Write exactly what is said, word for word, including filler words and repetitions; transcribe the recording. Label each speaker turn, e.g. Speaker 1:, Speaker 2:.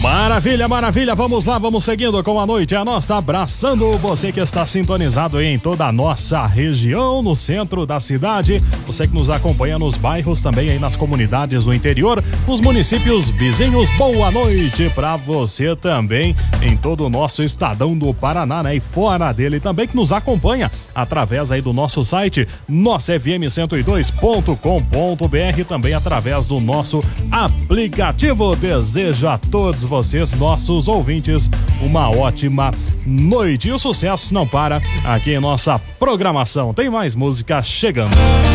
Speaker 1: Maravilha, maravilha, vamos lá, vamos seguindo com a noite, a nossa abraçando você que está sintonizado aí em toda a nossa região, no centro da cidade, você que nos acompanha nos bairros, também aí nas comunidades do interior, nos municípios vizinhos, boa noite pra você também em todo o nosso estadão do Paraná, né, e fora dele também, que nos acompanha através aí do nosso site, nossa f m cento e dois ponto com ponto b r, também através do nosso aplicativo. Desejo a todos vocês, nossos ouvintes, uma ótima noite. E o sucesso não para aqui em nossa programação. Tem mais música chegando.